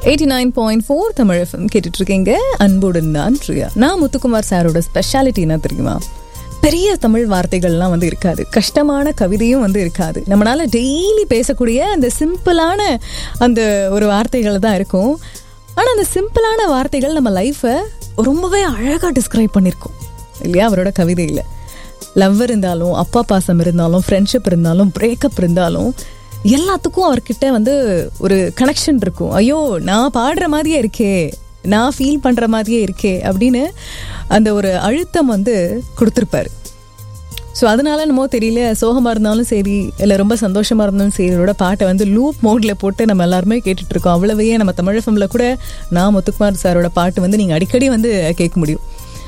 89.4 Tamil FM கேட்டுட்டு இருக்கீங்க. அன்புடன் நான் பிரியா. நான் முத்துக்குமார் சாரோட ஸ்பெஷாலிட்டி என்ன தெரியுமா? பெரிய தமிழ் வார்த்தைகள்லாம் வந்து இருக்காது, கஷ்டமான கவிதையும் வந்து இருக்காது. நம்மளால டெய்லி பேசக்கூடிய அந்த சிம்பிளான அந்த ஒரு வார்த்தைகள் தான் இருக்கும். ஆனால் அந்த சிம்பிளான வார்த்தைகள் நம்ம லைஃப்பை ரொம்பவே அழகாக டிஸ்கிரைப் பண்ணியிருக்கோம் இல்லையா? அவரோட கவிதையில் லவ் இருந்தாலும், அப்பா பாசம் இருந்தாலும், ஃப்ரெண்ட்ஷிப் இருந்தாலும், பிரேக்கப் இருந்தாலும் எல்லாத்துக்கும் அவர்கிட்ட வந்து ஒரு கனெக்ஷன் இருக்கும். ஐயோ, நான் பாடுற மாதிரியே இருக்கே, நான் ஃபீல் பண்ணுற மாதிரியே இருக்கே அப்படின்னு அந்த ஒரு அழுத்தம் வந்து கொடுத்துருப்பாரு. ஸோ அதனால என்னமோ தெரியல, சோகமாக இருந்தாலும் சரி, இல்லை ரொம்ப சந்தோஷமாக இருந்தாலும் சரி, இதோட பாட்டை வந்து லூப் மோடில் போட்டு நம்ம எல்லாருமே கேட்டுட்ருக்கோம். அவ்வளவே நம்ம தமிழ் எஃப்எம்ல கூட நான் முத்துக்குமார் சாரோட பாட்டு வந்து நீங்கள் அடிக்கடி வந்து கேட்க முடியும்.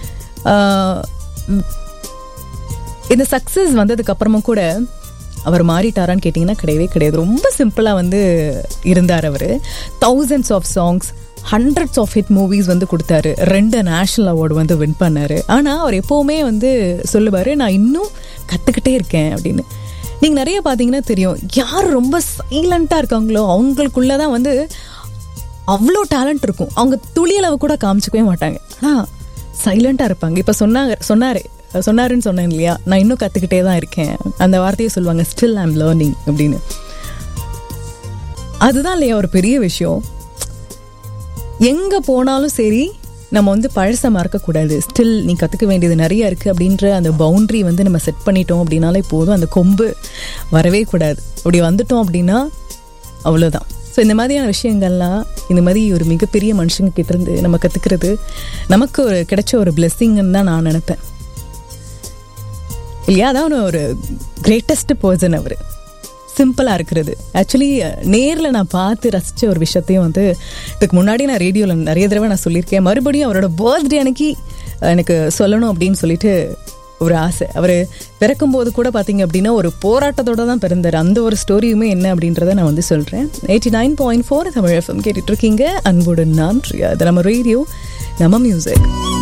இந்த சக்ஸஸ் வந்ததுக்கப்புறமும் கூட அவர் மாறிட்டாரான்னு கேட்டிங்கன்னா கிடையவே கிடையாது. ரொம்ப சிம்பிளாக வந்து இருந்தார் அவர். thousands of songs, hundreds of hit movies வந்து கொடுத்தாரு. 2 நேஷ்னல் அவார்டு வந்து வின் பண்ணார். ஆனால் அவர் எப்போவுமே வந்து சொல்லுவார், நான் இன்னும் கற்றுக்கிட்டே இருக்கேன் அப்படின்னு. நீங்கள் நிறைய பார்த்தீங்கன்னா தெரியும், யார் ரொம்ப சைலண்ட்டாக இருக்காங்களோ அவங்களுக்குள்ளே தான் வந்து அவ்வளோ டேலண்ட் இருக்கும். அவங்க துளியளவு கூட காமிச்சிக்கவே மாட்டாங்க, ஆனால் சைலண்ட்டாக இருப்பாங்க. இப்போ சொன்னாருன்னு சொன்னேன் இல்லையா, நான் இன்னும் கற்றுக்கிட்டே தான் இருக்கேன். அந்த வார்த்தையை சொல்லுவாங்க, ஸ்டில் ஐம் லேர்னிங் அப்படின்னு. அதுதான் இல்லையா ஒரு பெரிய விஷயம். எங்கே போனாலும் சரி, நம்ம வந்து பழசை மறக்கக்கூடாது. ஸ்டில் நீ கற்றுக்க வேண்டியது நிறைய இருக்குது அப்படின்ற அந்த பவுண்ட்ரி வந்து நம்ம செட் பண்ணிட்டோம் அப்படின்னாலே போதும். அந்த கொம்பு வரவே கூடாது. அப்படி வந்துட்டோம் அப்படின்னா அவ்வளோதான். ஸோ இந்த மாதிரியான விஷயங்கள்லாம், இந்த மாதிரி ஒரு மிகப்பெரிய மனுஷங்க கிட்டேருந்து நம்ம கற்றுக்கிறது நமக்கு ஒரு கிடைச்ச ஒரு பிளெஸ்ஸிங்னு தான் நான் நினைப்பேன் இல்லையா? அதான் ஒரு கிரேட்டஸ்ட் பர்சன் அவர். சிம்பிளாக இருக்கிறது. ஆக்சுவலி நேரில் நான் பார்த்து ரசித்த ஒரு விஷயத்தையும் வந்து இதுக்கு முன்னாடி நான் ரேடியோவில் நிறைய தடவை நான் சொல்லியிருக்கேன். மறுபடியும் அவரோட பர்த்டே அன்னைக்கு எனக்கு சொல்லணும் அப்படின்னு சொல்லிட்டு ஒரு ஆசை. அவர் பிறக்கும்போது கூட பார்த்தீங்க அப்படின்னா ஒரு போராட்டத்தோடு தான் பிறந்தார். அந்த ஒரு ஸ்டோரியுமே என்ன அப்படின்றத நான் வந்து சொல்கிறேன். 89.4 தமிழ் FM கேட்டுட்ருக்கீங்க. அன்புடன் நான் பிரியா. அது நம்ம ரேடியோ, நம்ம மியூசிக்.